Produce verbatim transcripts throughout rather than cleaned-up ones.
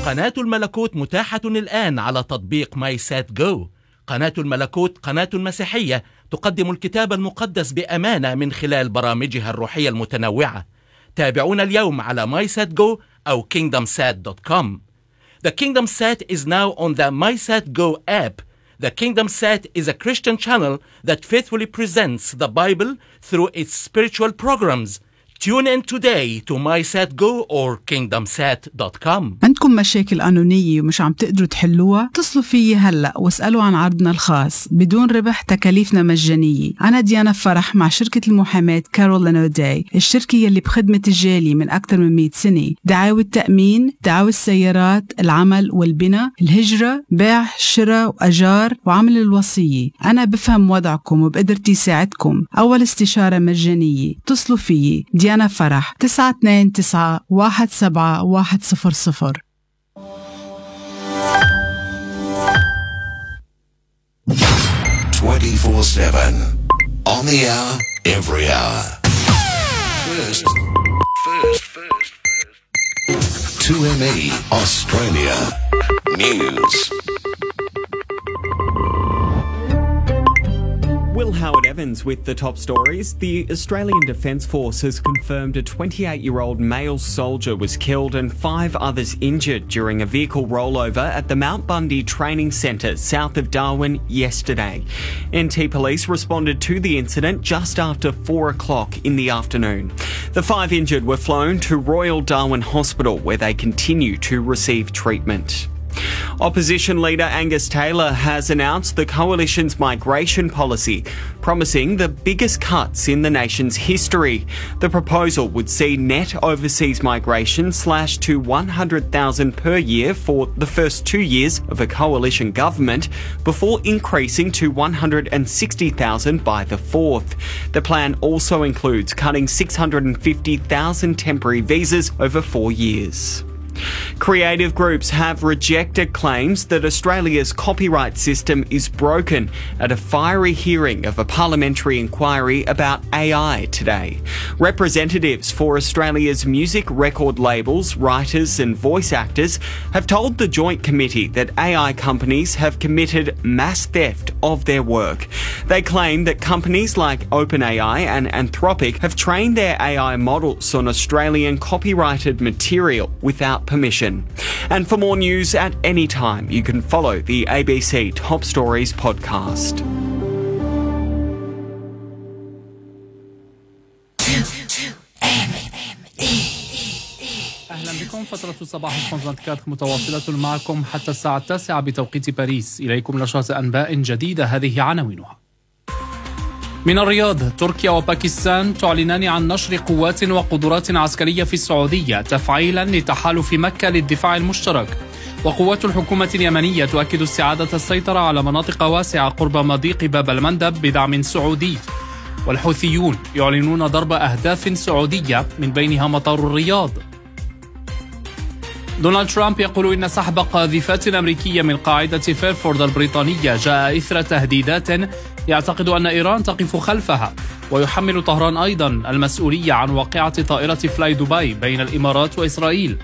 قناة الملكوت متاحة الآن على تطبيق ماي سات جو. قناة الملكوت قناة مسيحية تقدم الكتاب المقدس بأمانة من خلال برامجها الروحية المتنوعة. تابعونا اليوم على ماي سات جو أو كينغدم سات دوت كوم. The KingdomSat is now on the MySatGo app. The KingdomSat is a Christian channel that faithfully presents the Bible through its spiritual programs. Tune in today to MySatGo or كينغدم سات دوت كوم. عندكم مشاكل قانونية ومش عم تقدروا تحلوها؟ اتصلوا فيي هلأ واسألوا عن عرضنا الخاص بدون ربح، تكاليفنا مجانية. أنا ديانا فرح مع شركة المحاماة كارولين أوداي، الشركة يلي بخدمة الجالي من أكثر من مئة سنة. دعاوى التأمين، دعاوى السيارات، العمل والبناء، الهجرة، بيع، شراء وأجار وعمل الوصية. أنا بفهم وضعكم وبقدرتي ساعدكم. أول استشارة مجانية. اتصلوا فيي ديانا فرح تسعة اثنين تسعة واحد سبعة واحد صفر صفر. twenty-four seven on the hour, every hour. First, first, first, first. two M E Australia News. Will Howard-Evans with the top stories. The Australian Defence Force has confirmed a twenty-eight-year-old male soldier was killed and five others injured during a vehicle rollover at the Mount Bundy Training Centre south of Darwin yesterday. N T Police responded to the incident just after four o'clock in the afternoon. The five injured were flown to Royal Darwin Hospital where they continue to receive treatment. Opposition leader Angus Taylor has announced the coalition's migration policy, promising the biggest cuts in the nation's history. The proposal would see net overseas migration slashed to one hundred thousand per year for the first two years of a coalition government, before increasing to one hundred sixty thousand by the fourth. The plan also includes cutting six hundred fifty thousand temporary visas over four years. Creative groups have rejected claims that Australia's copyright system is broken at a fiery hearing of a parliamentary inquiry about A I today. Representatives for Australia's music record labels, writers and voice actors have told the Joint Committee that A I companies have committed mass theft of their work. They claim that companies like OpenAI and Anthropic have trained their A I models on Australian copyrighted material without permission. And for more news at any time, you can follow the A B C Top Stories podcast. أهلا بكم. فترة صباح الكونتنت متواصلة معكم حتى الساعة التاسعة بتوقيت باريس. إليكم نشرة أنباء جديدة، هذه عناوينها. من الرياض، تركيا وباكستان تعلنان عن نشر قوات وقدرات عسكرية في السعودية تفعيلا لتحالف مكة للدفاع المشترك. وقوات الحكومة اليمنية تؤكد استعادة السيطرة على مناطق واسعة قرب مضيق باب المندب بدعم سعودي. والحوثيون يعلنون ضرب أهداف سعودية من بينها مطار الرياض. دونالد ترامب يقول إن سحب قاذفات أمريكية من قاعدة فيرفورد البريطانية جاء إثر تهديدات يعتقد أن إيران تقف خلفها. ويحمل طهران أيضا المسؤولية عن واقعة طائرة فلاي دبي بين الإمارات وإسرائيل.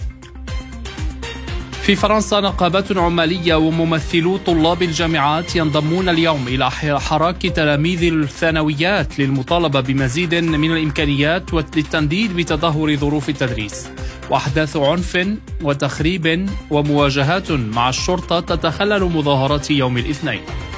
في فرنسا، نقابات عمالية وممثلو طلاب الجامعات ينضمون اليوم إلى حراك تلاميذ الثانويات للمطالبة بمزيد من الإمكانيات للتنديد بتدهور ظروف التدريس. وأحداث عنف وتخريب ومواجهات مع الشرطة تتخلل مظاهرات يوم الاثنين.